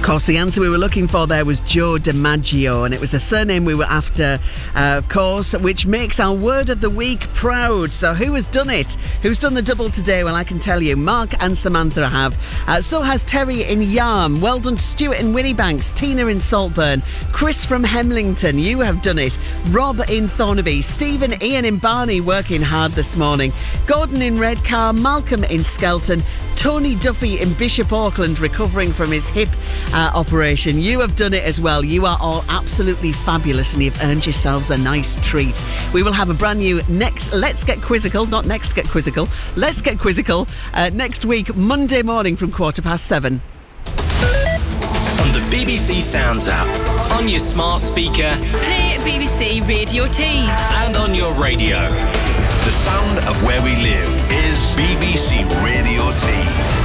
course, the answer we were looking for there was Joe DiMaggio, and it was the surname we were after, of course, which makes our word of the week proud. So who has done it? Who's done the double today? Well, I can tell you, Mark and Samantha have. So has Terry in Yarm. Well done to Stuart in Winniebanks, Tina in Saltburn, Chris from Hemlington, you have done it. Rob in Thornaby, Stephen, Ian in Barney working hard this morning, Gordon in Redcar, Malcolm in Skelton, Tony Duffy in Bishop Auckland recovering from his hip operation. You have done it as well. You are all absolutely fabulous and you've earned yourselves a nice treat. We will have a brand new Let's Get Quizzical next week, Monday morning from 7:15. On the BBC Sounds app, on your smart speaker, play BBC Radio Tees, and on your radio. The sound of where we live is BBC Radio Tees.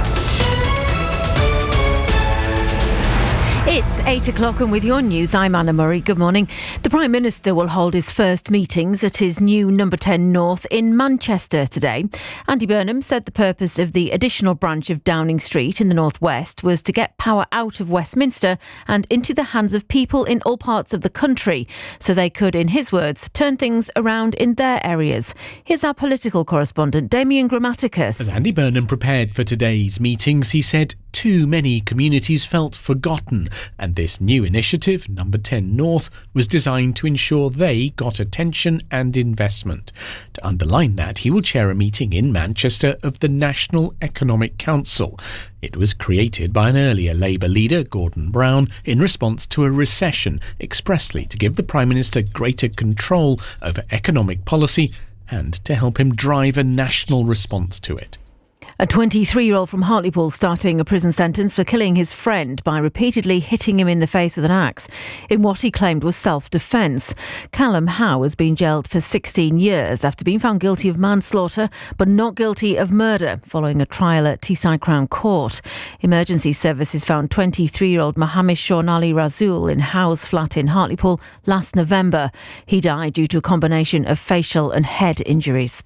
It's 8 o'clock and with your news, I'm Anna Murray. Good morning. The Prime Minister will hold his first meetings at his new Number 10 North in Manchester today. Andy Burnham said the purpose of the additional branch of Downing Street in the northwest was to get power out of Westminster and into the hands of people in all parts of the country, so they could, in his words, turn things around in their areas. Here's our political correspondent, Damien Grammaticus. As Andy Burnham prepared for today's meetings, he said too many communities felt forgotten, and this new initiative, Number 10 North, was designed to ensure they got attention and investment. To underline that, he will chair a meeting in Manchester of the National Economic Council. It was created by an earlier Labour leader, Gordon Brown, in response to a recession, expressly to give the Prime Minister greater control over economic policy and to help him drive a national response to it. A 23-year-old from Hartlepool starting a prison sentence for killing his friend by repeatedly hitting him in the face with an axe in what he claimed was self-defence. Callum Howe has been jailed for 16 years after being found guilty of manslaughter but not guilty of murder following a trial at Teesside Crown Court. Emergency services found 23-year-old Mohammed Shaun Ali Razul in Howe's flat in Hartlepool last November. He died due to a combination of facial and head injuries.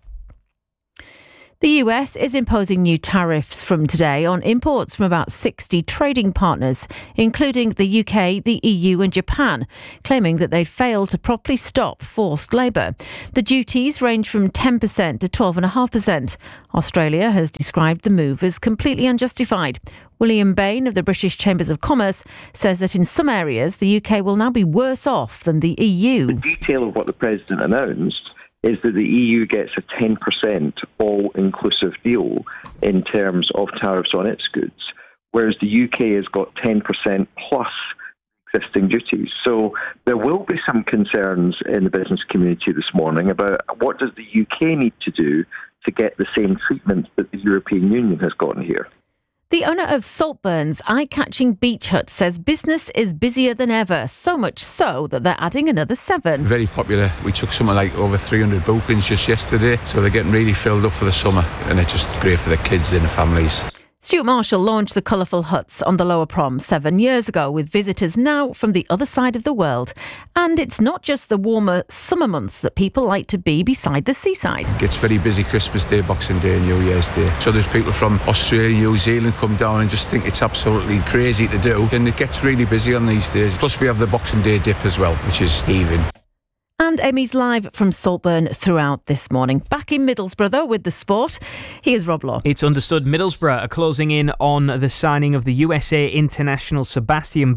The US is imposing new tariffs from today on imports from about 60 trading partners, including the UK, the EU and Japan, claiming that they'd failed to properly stop forced labour. The duties range from 10% to 12.5%. Australia has described the move as completely unjustified. William Bain of the British Chambers of Commerce says that in some areas the UK will now be worse off than the EU. The detail of what the President announced is that the EU gets a 10% all-inclusive deal in terms of tariffs on its goods, whereas the UK has got 10% plus existing duties. So there will be some concerns in the business community this morning about what does the UK need to do to get the same treatment that the European Union has gotten here. The owner of Saltburn's eye-catching beach hut says business is busier than ever, so much so that they're adding another 7. Very popular. We took something like over 300 bookings just yesterday, so they're getting really filled up for the summer and they're just great for the kids and the families. Stuart Marshall launched the colourful huts on the Lower Prom 7 years ago, with visitors now from the other side of the world. And it's not just the warmer summer months that people like to be beside the seaside. It gets very busy Christmas Day, Boxing Day and New Year's Day. So there's people from Australia, New Zealand come down and just think it's absolutely crazy to do. And it gets really busy on these days. Plus we have the Boxing Day dip as well, which is heaving. And Amy's live from Saltburn throughout this morning. Back in Middlesbrough, though, with the sport, here's Rob Law. It's understood Middlesbrough are closing in on the signing of the USA international Sebastian